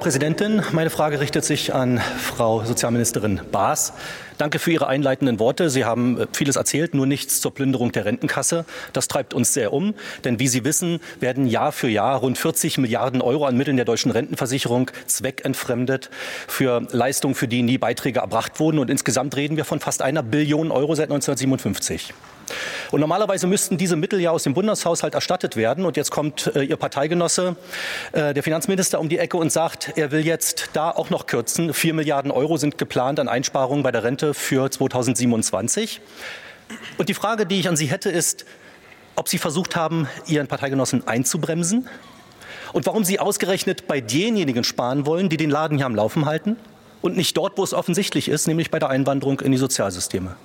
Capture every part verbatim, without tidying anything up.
Präsidentin, meine Frage richtet sich an Frau Sozialministerin Baas. Danke für Ihre einleitenden Worte. Sie haben vieles erzählt, nur nichts zur Plünderung der Rentenkasse. Das treibt uns sehr um, denn wie Sie wissen, werden Jahr für Jahr rund vierzig Milliarden Euro an Mitteln der deutschen Rentenversicherung zweckentfremdet für Leistungen, für die nie Beiträge erbracht wurden. Und insgesamt reden wir von fast einer Billion Euro seit neunzehnhundertsiebenundfünfzig. Und normalerweise müssten diese Mittel ja aus dem Bundeshaushalt erstattet werden. Und jetzt kommt äh, Ihr Parteigenosse, äh, der Finanzminister, um die Ecke und sagt, er will jetzt da auch noch kürzen. Vier Milliarden Euro sind geplant an Einsparungen bei der Rente für zweitausendsiebenundzwanzig. Und die Frage, die ich an Sie hätte, ist, ob Sie versucht haben, Ihren Parteigenossen einzubremsen und warum Sie ausgerechnet bei denjenigen sparen wollen, die den Laden hier am Laufen halten und nicht dort, wo es offensichtlich ist, nämlich bei der Einwanderung in die Sozialsysteme.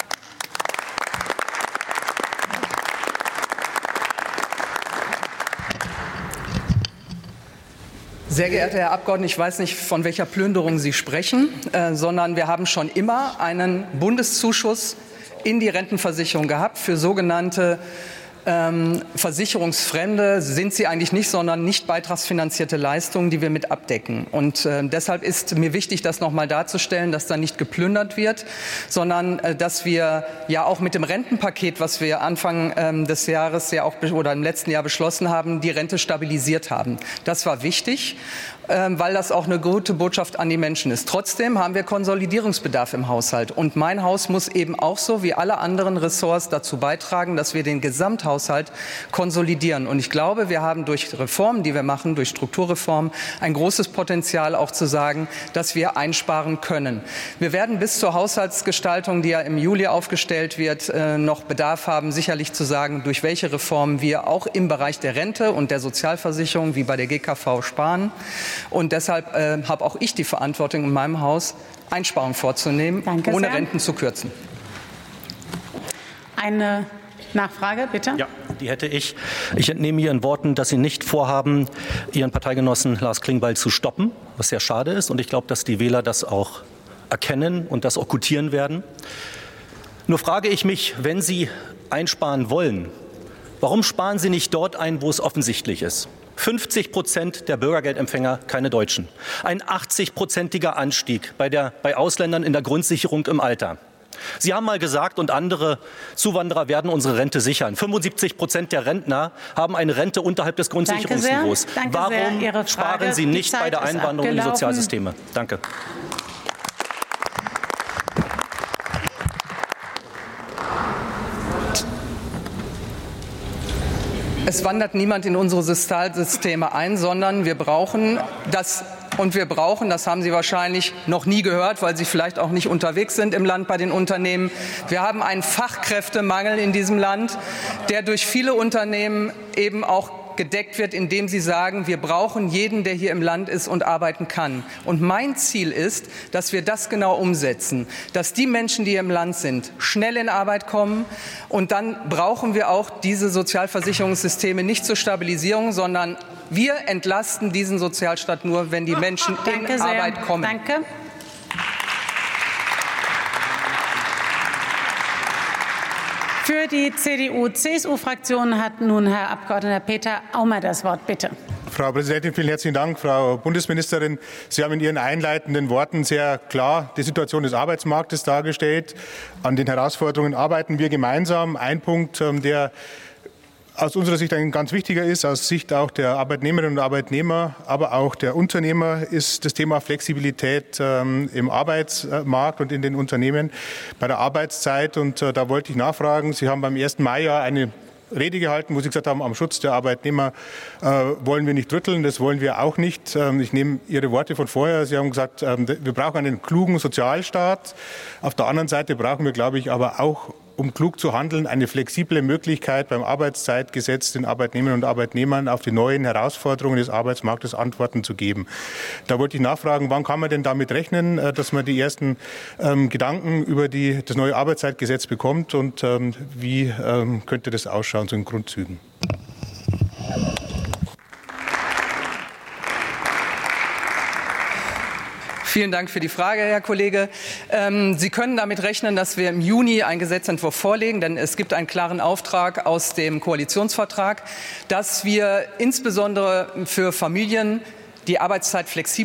Sehr geehrter Herr Abgeordneter, ich weiß nicht, von welcher Plünderung Sie sprechen, äh, sondern wir haben schon immer einen Bundeszuschuss in die Rentenversicherung gehabt für sogenannte ähm, versicherungsfremde, sind sie eigentlich nicht, sondern nicht beitragsfinanzierte Leistungen, die wir mit abdecken. Und äh, deshalb ist mir wichtig, das noch mal darzustellen, dass da nicht geplündert wird, sondern äh, dass wir ja auch mit dem Rentenpaket, was wir Anfang ähm, des Jahres ja auch oder im letzten Jahr beschlossen haben, die Rente stabilisiert haben. Das war wichtig, ähm, weil das auch eine gute Botschaft an die Menschen ist. Trotzdem haben wir Konsolidierungsbedarf im Haushalt. Und mein Haus muss eben auch so wie alle anderen Ressorts dazu beitragen, dass wir den Gesamthaushalt konsolidieren. Und ich glaube, wir haben durch Reformen, die wir machen, durch Strukturreformen, ein großes Potenzial auch zu sagen, dass wir einsparen können. Wir werden bis zur Haushaltsgestaltung, die ja im Juli aufgestellt wird, noch Bedarf haben, sicherlich zu sagen, durch welche Reformen wir auch im Bereich der Rente und der Sozialversicherung wie bei der G K V sparen. Und deshalb äh, habe auch ich die Verantwortung in meinem Haus, Einsparungen vorzunehmen, Danke ohne sehr. Renten zu kürzen. Eine Nachfrage, bitte. Ja, die hätte ich. Ich entnehme Ihren Worten, dass Sie nicht vorhaben, Ihren Parteigenossen Lars Klingbeil zu stoppen, was sehr schade ist. Und ich glaube, dass die Wähler das auch erkennen und das auch gutieren werden. Nur frage ich mich, wenn Sie einsparen wollen, warum sparen Sie nicht dort ein, wo es offensichtlich ist? fünfzig Prozent der Bürgergeldempfänger keine Deutschen. Ein achtzig-prozentiger Anstieg bei, der, bei Ausländern in der Grundsicherung im Alter. Sie haben mal gesagt, und andere Zuwanderer werden unsere Rente sichern. fünfundsiebzig Prozent der Rentner haben eine Rente unterhalb des Grundsicherungsniveaus. Danke sehr. Danke Warum sehr. Ihre Frage. sparen Sie nicht Die bei der Zeit ist Einwanderung in die abgelaufen. Sozialsysteme? Danke. Es wandert niemand in unsere Sozialsysteme ein, sondern wir brauchen das. Und wir brauchen, das haben Sie wahrscheinlich noch nie gehört, weil Sie vielleicht auch nicht unterwegs sind im Land bei den Unternehmen. Wir haben einen Fachkräftemangel in diesem Land, der durch viele Unternehmen eben auch gedeckt wird, indem sie sagen, wir brauchen jeden, der hier im Land ist und arbeiten kann. Und mein Ziel ist, dass wir das genau umsetzen, dass die Menschen, die hier im Land sind, schnell in Arbeit kommen. Und dann brauchen wir auch diese Sozialversicherungssysteme nicht zur Stabilisierung, sondern wir entlasten diesen Sozialstaat nur, wenn die Menschen in Danke sehr. Arbeit kommen. Danke. Für die C D U-C S U-Fraktion hat nun Herr Abgeordneter Peter Aumer das Wort. Bitte. Frau Präsidentin, vielen herzlichen Dank. Frau Bundesministerin, Sie haben in Ihren einleitenden Worten sehr klar die Situation des Arbeitsmarktes dargestellt. An den Herausforderungen arbeiten wir gemeinsam. Ein Punkt, der aus unserer Sicht ein ganz wichtiger ist, aus Sicht auch der Arbeitnehmerinnen und Arbeitnehmer, aber auch der Unternehmer, ist das Thema Flexibilität ähm, im Arbeitsmarkt und in den Unternehmen bei der Arbeitszeit. Und äh, da wollte ich nachfragen, Sie haben beim ersten Mai ja eine Rede gehalten, wo Sie gesagt haben, am Schutz der Arbeitnehmer äh, wollen wir nicht rütteln, das wollen wir auch nicht. Ähm, ich nehme Ihre Worte von vorher. Sie haben gesagt, ähm, wir brauchen einen klugen Sozialstaat. Auf der anderen Seite brauchen wir, glaube ich, aber auch, um klug zu handeln, eine flexible Möglichkeit beim Arbeitszeitgesetz den Arbeitnehmerinnen und Arbeitnehmern auf die neuen Herausforderungen des Arbeitsmarktes Antworten zu geben. Da wollte ich nachfragen, wann kann man denn damit rechnen, dass man die ersten ähm, Gedanken über die, das neue Arbeitszeitgesetz bekommt und ähm, wie ähm, könnte das ausschauen, so in Grundzügen? Vielen Dank für die Frage, Herr Kollege. Sie können damit rechnen, dass wir im Juni einen Gesetzentwurf vorlegen, denn es gibt einen klaren Auftrag aus dem Koalitionsvertrag, dass wir insbesondere für Familien die Arbeitszeit flexibel